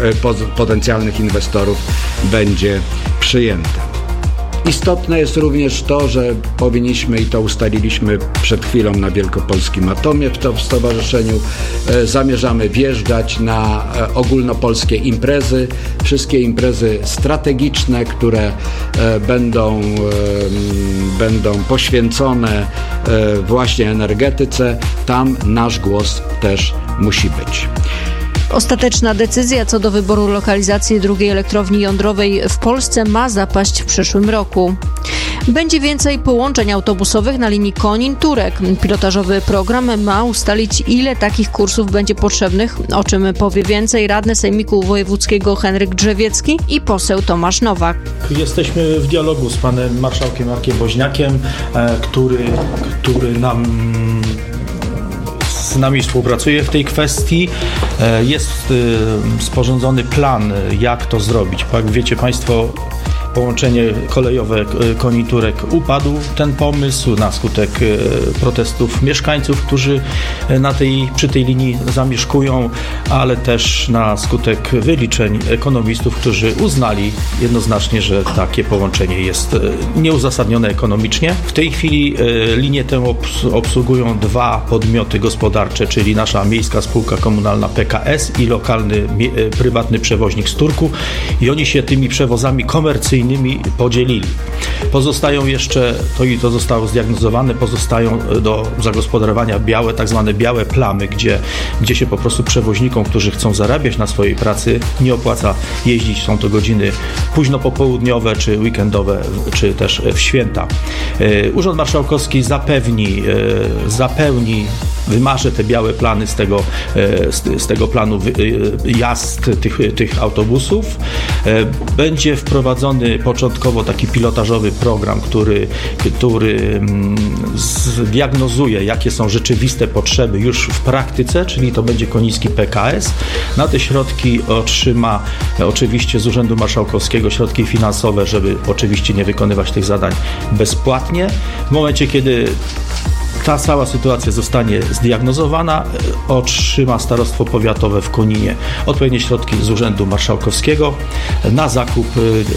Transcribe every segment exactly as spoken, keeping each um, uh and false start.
potencjalnych inwestorów będzie przyjęte. Istotne jest również to, że powinniśmy, i to ustaliliśmy przed chwilą na Wielkopolskim Atomie w to w stowarzyszeniu, e, zamierzamy wjeżdżać na e, ogólnopolskie imprezy, wszystkie imprezy strategiczne, które e, będą, e, będą poświęcone e, właśnie energetyce, tam nasz głos też musi być. Ostateczna decyzja co do wyboru lokalizacji drugiej elektrowni jądrowej w Polsce ma zapaść w przyszłym roku. Będzie więcej połączeń autobusowych na linii Konin-Turek. Pilotażowy program ma ustalić, ile takich kursów będzie potrzebnych, o czym powie więcej radny Sejmiku Wojewódzkiego Henryk Drzewiecki i poseł Tomasz Nowak. Jesteśmy w dialogu z panem marszałkiem Markiem Woźniakiem, który, który nam... z nami współpracuje w tej kwestii. Jest sporządzony plan, jak to zrobić. Jak wiecie Państwo, połączenie kolejowe Konin-Turek upadł. Ten pomysł na skutek protestów mieszkańców, którzy na tej, przy tej linii zamieszkują, ale też na skutek wyliczeń ekonomistów, którzy uznali jednoznacznie, że takie połączenie jest nieuzasadnione ekonomicznie. W tej chwili linię tę obsługują dwa podmioty gospodarcze, czyli nasza miejska spółka komunalna P K S i lokalny prywatny przewoźnik z Turku, i oni się tymi przewozami komercyjnymi podzielili. Pozostają jeszcze, to i to zostało zdiagnozowane, pozostają do zagospodarowania białe, tak zwane białe plamy, gdzie, gdzie się po prostu przewoźnikom, którzy chcą zarabiać na swojej pracy, nie opłaca jeździć. Są to godziny późno popołudniowe, czy weekendowe, czy też w święta. Urząd Marszałkowski zapewni, zapełni, wymaże te białe plany z tego, z, z tego planu jazd tych, tych autobusów. Będzie wprowadzony początkowo taki pilotażowy program, który, który zdiagnozuje, jakie są rzeczywiste potrzeby już w praktyce, czyli to będzie koniński P K S. Na te środki otrzyma oczywiście z Urzędu Marszałkowskiego środki finansowe, żeby oczywiście nie wykonywać tych zadań bezpłatnie. W momencie, kiedy ta cała sytuacja zostanie zdiagnozowana, otrzyma Starostwo Powiatowe w Koninie odpowiednie środki z Urzędu Marszałkowskiego na zakup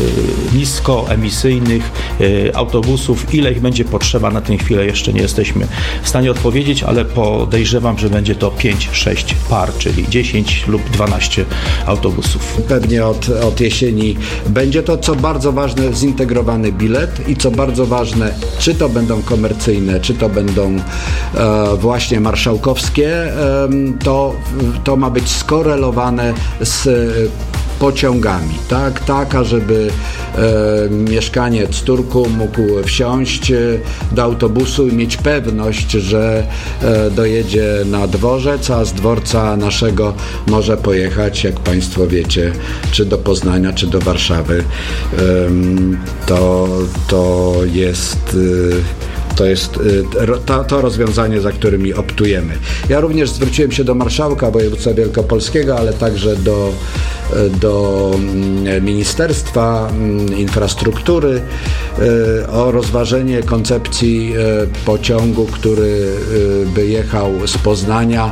niskoemisyjnych autobusów. Ile ich będzie potrzeba, na tę chwilę jeszcze nie jesteśmy w stanie odpowiedzieć, ale podejrzewam, że będzie to pięć sześć par, czyli dziesięć lub dwanaście autobusów. Pewnie od, od jesieni będzie to, co bardzo ważne, zintegrowany bilet, i co bardzo ważne, czy to będą komercyjne, czy to będą E, właśnie marszałkowskie, e, to, to ma być skorelowane z pociągami, tak, tak, ażeby e, mieszkaniec Turku mógł wsiąść e, do autobusu i mieć pewność, że e, dojedzie na dworzec, a z dworca naszego może pojechać, jak Państwo wiecie, czy do Poznania, czy do Warszawy. E, to, to jest e, To jest to, to rozwiązanie, za którymi optujemy. Ja również zwróciłem się do marszałka województwa wielkopolskiego, ale także do, do Ministerstwa Infrastruktury o rozważenie koncepcji pociągu, który by jechał z Poznania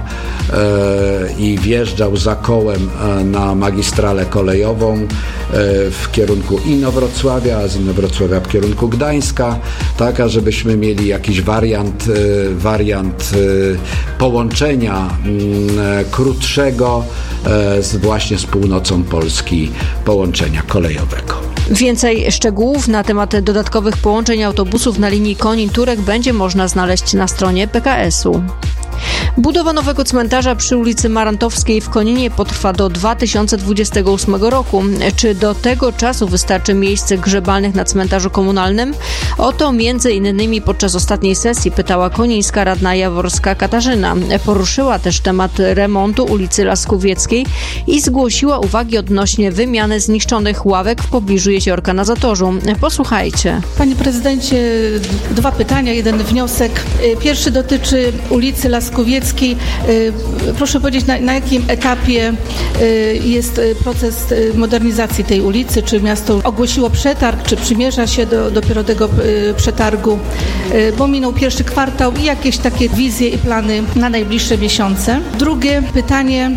i wjeżdżał za kołem na magistralę kolejową w kierunku Inowrocławia, a z Inowrocławia w kierunku Gdańska, tak, ażebyśmy mieli jakiś wariant, wariant połączenia krótszego z, właśnie z północą Polski, połączenia kolejowego. Więcej szczegółów na temat dodatkowych połączeń autobusów na linii Konin-Turek będzie można znaleźć na stronie P K S u. Budowa nowego cmentarza przy ulicy Marantowskiej w Koninie potrwa do dwa tysiące dwudziestego ósmego roku. Czy do tego czasu wystarczy miejsc grzebalnych na cmentarzu komunalnym? O to między innymi podczas ostatniej sesji pytała konińska radna jaworska Katarzyna. Poruszyła też temat remontu ulicy Laskuwieckiej i zgłosiła uwagi odnośnie wymiany zniszczonych ławek w pobliżu jeziorka na Zatorzu. Posłuchajcie. Panie prezydencie, dwa pytania, jeden wniosek. Pierwszy dotyczy ulicy Laskuwieckiej. Proszę powiedzieć, na, na jakim etapie jest proces modernizacji tej ulicy? Czy miasto ogłosiło przetarg, czy przymierza się do dopiero tego przetargu? Bo minął pierwszy kwartał i jakieś takie wizje i plany na najbliższe miesiące. Drugie pytanie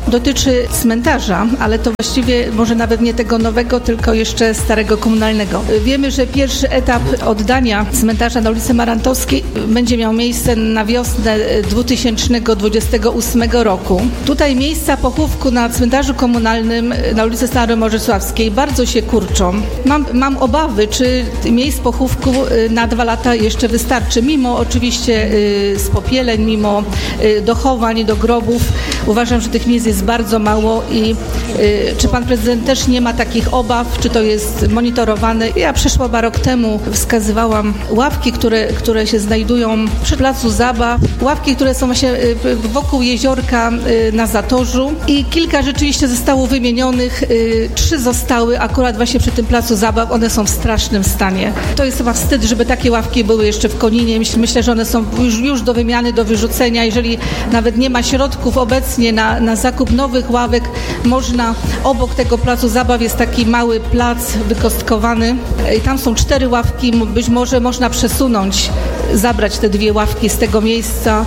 dotyczy cmentarza, ale to właściwie może nawet nie tego nowego, tylko jeszcze starego komunalnego. Wiemy, że pierwszy etap oddania cmentarza na ulicy Marantowskiej będzie miał miejsce na wiosnę dwa tysiące dwudziestego ósmego roku. Tutaj miejsca pochówku na cmentarzu komunalnym na ulicy Staromorzysławskiej bardzo się kurczą. Mam, mam obawy, czy miejsc pochówku na dwa lata jeszcze wystarczy, mimo oczywiście y, spopieleń, mimo y, dochowań do grobów. Uważam, że tych miejsc jest bardzo mało i y, czy pan prezydent też nie ma takich obaw, czy to jest monitorowane? Ja przeszła rok temu wskazywałam ławki, które, które się znajdują przy placu zabaw, ławki, które są właśnie y, wokół jeziorka y, na Zatorzu i kilka rzeczywiście zostało wymienionych, y, trzy zostały akurat właśnie przy tym placu zabaw, one są w strasznym stanie. To jest chyba wstyd, żeby takie ławki były jeszcze w Koninie. Myślę, że one są już, już do wymiany, do wyrzucenia. Jeżeli nawet nie ma środków obecnie na, na zakup nowych ławek, można obok tego placu zabaw jest taki mały plac wykostkowany i tam są cztery ławki, być może można przesunąć, zabrać te dwie ławki z tego miejsca,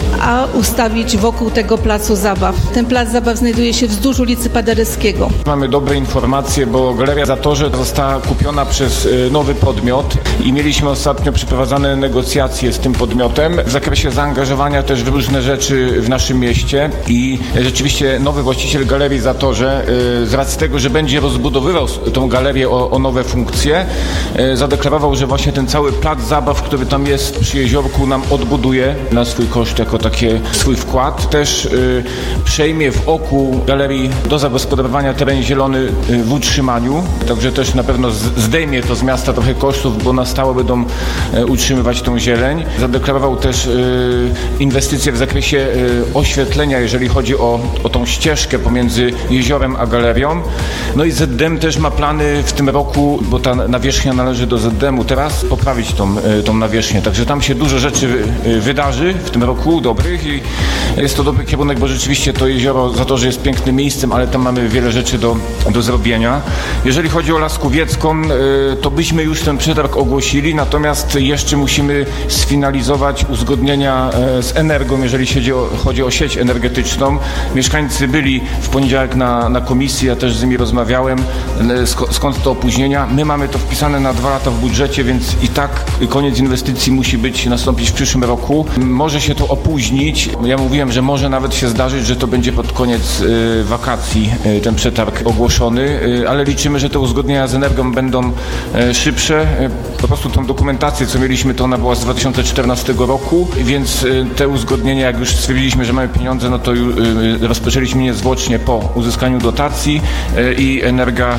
a ustawić wokół tego placu zabaw. Ten plac zabaw znajduje się wzdłuż ulicy Paderewskiego. Mamy dobre informacje, bo Galeria Zatorze została kupiona przez nowy podmiot i mieliśmy ostatnio przeprowadzane negocjacje z tym podmiotem w zakresie zaangażowania też w różne rzeczy w naszym mieście i rzeczywiście nowy właściciel Galerii Zatorze z racji tego, że będzie rozbudowywał tą galerię o, o nowe funkcje, zadeklarował, że właśnie ten cały plac zabaw, który tam jest przy jeziorku, nam odbuduje na swój koszt jako taki swój wkład. Też y, przejmie w oku galerii do zagospodarowania teren zielony y, w utrzymaniu, także też na pewno z, zdejmie to z miasta trochę kosztów, bo na stałe będą y, utrzymywać tą zieleń. Zadeklarował też y, inwestycje w zakresie y, oświetlenia, jeżeli chodzi o, o tą ścieżkę pomiędzy jeziorem a galerią. No i Z D M też ma plany w tym roku, bo ta nawierzchnia należy do Z D M u, teraz poprawić tą, y, tą nawierzchnię. Także tam się dużo rzeczy y, wydarzy w tym roku, dobrych i jest to dobry kierunek, bo rzeczywiście to jezioro Zatorze jest pięknym miejscem, ale tam mamy wiele rzeczy do, do zrobienia. Jeżeli chodzi o Laskuwiecką, to byśmy już ten przetarg ogłosili, natomiast jeszcze musimy sfinalizować uzgodnienia z Energą, jeżeli chodzi o, chodzi o sieć energetyczną. Mieszkańcy byli w poniedziałek na, na komisji, ja też z nimi rozmawiałem, skąd to opóźnienia. My mamy to wpisane na dwa lata w budżecie, więc i tak koniec inwestycji musi być, nastąpić w przyszłym roku. Może się to opóźnić. Ja mówiłem, że może nawet się zdarzyć, że to będzie pod koniec y, wakacji y, ten przetarg ogłoszony, y, ale liczymy, że te uzgodnienia z Energią będą y, szybsze. Y, po prostu tą dokumentację, co mieliśmy, to ona była z dwa tysiące czternastego roku, więc y, te uzgodnienia, jak już stwierdziliśmy, że mamy pieniądze, no to y, y, rozpoczęliśmy niezwłocznie po uzyskaniu dotacji y, i Energa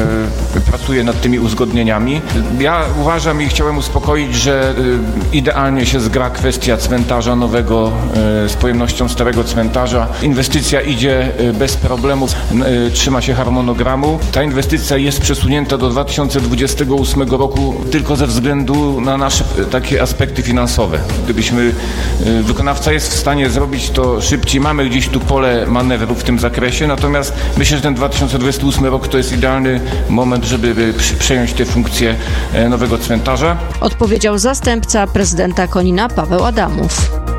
y, pracuje nad tymi uzgodnieniami. Ja uważam i chciałem uspokoić, że y, idealnie się zgra kwestia cmentarza nowego z pojemnością starego cmentarza. Inwestycja idzie bez problemu, trzyma się harmonogramu. Ta inwestycja jest przesunięta do dwa tysiące dwudziestego ósmego roku tylko ze względu na nasze takie aspekty finansowe. Gdybyśmy, wykonawca jest w stanie zrobić to szybciej, mamy gdzieś tu pole manewru w tym zakresie, natomiast myślę, że ten dwa tysiące dwudziesty ósmy rok to jest idealny moment, żeby przejąć te funkcje nowego cmentarza. Odpowiedział zastępca prezydenta Konina Paweł Adamów.